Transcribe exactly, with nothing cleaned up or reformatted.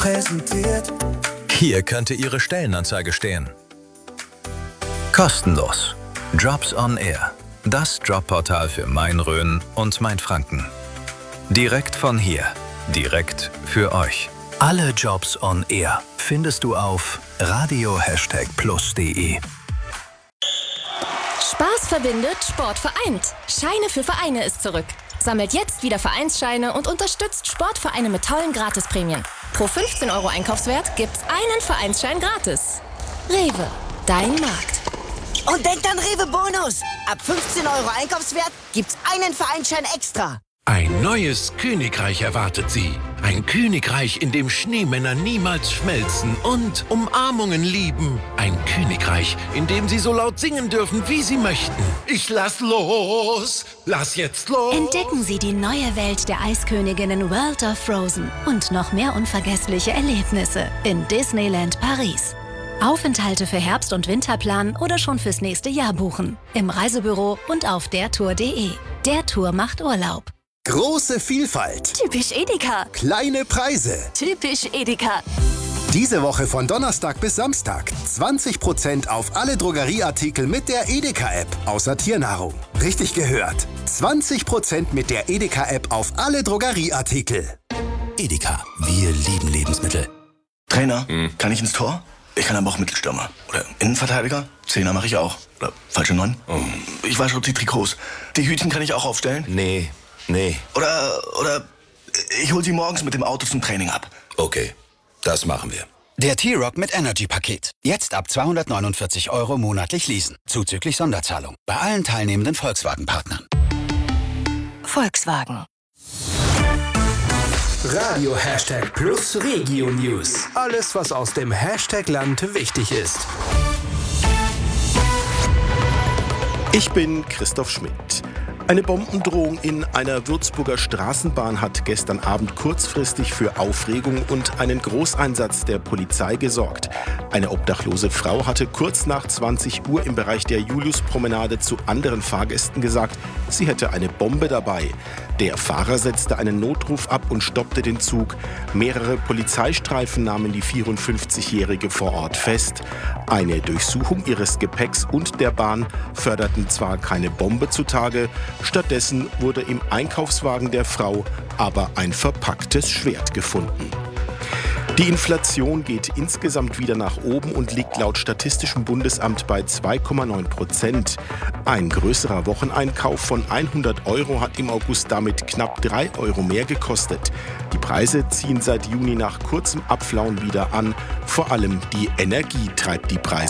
Präsentiert. Hier könnte Ihre Stellenanzeige stehen. Kostenlos. Jobs on Air. Das Jobportal für Main-Rhön und Mainfranken. Direkt von hier. Direkt für euch. Alle Jobs on Air findest du auf radio plus punkt de. Spaß verbindet, Sport vereint. Scheine für Vereine ist zurück. Sammelt jetzt wieder Vereinsscheine und unterstützt Sportvereine mit tollen Gratisprämien. Pro fünfzehn Euro Einkaufswert gibt's einen Vereinsschein gratis. Rewe, dein Markt. Und denkt an Rewe Bonus. Ab fünfzehn Euro Einkaufswert gibt's einen Vereinsschein extra. Ein neues Königreich erwartet Sie. Ein Königreich, in dem Schneemänner niemals schmelzen und Umarmungen lieben. Ein Königreich, in dem Sie so laut singen dürfen, wie Sie möchten. Ich lass los, lass jetzt los. Entdecken Sie die neue Welt der Eisköniginnen World of Frozen und noch mehr unvergessliche Erlebnisse in Disneyland Paris. Aufenthalte für Herbst- und Winterplan oder schon fürs nächste Jahr buchen. Im Reisebüro und auf dertour punkt de. Der Tour macht Urlaub. Große Vielfalt. Typisch Edeka. Kleine Preise. Typisch Edeka. Diese Woche von Donnerstag bis Samstag zwanzig Prozent auf alle Drogerieartikel mit der Edeka-App, außer Tiernahrung. Richtig gehört. zwanzig Prozent mit der Edeka-App auf alle Drogerieartikel. Edeka, wir lieben Lebensmittel. Trainer, hm. kann ich ins Tor? Ich kann aber auch Mittelstürmer. Oder Innenverteidiger? Zehner mache ich auch. Oder falsche Neun? Oh. Ich wasche auch die Trikots. Die Hütchen kann ich auch aufstellen? Nee, nee. Oder, oder ich hol sie morgens mit dem Auto zum Training ab. Okay, das machen wir. Der T-Rock mit Energy-Paket. Jetzt ab zweihundertneunundvierzig Euro monatlich leasen. Zuzüglich Sonderzahlung. Bei allen teilnehmenden Volkswagen-Partnern. Volkswagen. Radio Hashtag Plus Regio News. Alles, was aus dem Hashtag-Land wichtig ist. Ich bin Christoph Schmidt. Eine Bombendrohung in einer Würzburger Straßenbahn hat gestern Abend kurzfristig für Aufregung und einen Großeinsatz der Polizei gesorgt. Eine obdachlose Frau hatte kurz nach zwanzig Uhr im Bereich der Juliuspromenade zu anderen Fahrgästen gesagt, sie hätte eine Bombe dabei. Der Fahrer setzte einen Notruf ab und stoppte den Zug. Mehrere Polizeistreifen nahmen die vierundfünfzigjährige vor Ort fest. Eine Durchsuchung ihres Gepäcks und der Bahn förderten zwar keine Bombe zutage, stattdessen wurde im Einkaufswagen der Frau aber ein verpacktes Schwert gefunden. Die Inflation geht insgesamt wieder nach oben und liegt laut Statistischem Bundesamt bei zwei Komma neun Prozent. Ein größerer Wocheneinkauf von hundert Euro hat im August damit knapp drei Euro mehr gekostet. Die Preise ziehen seit Juni nach kurzem Abflauen wieder an. Vor allem die Energie treibt die Preise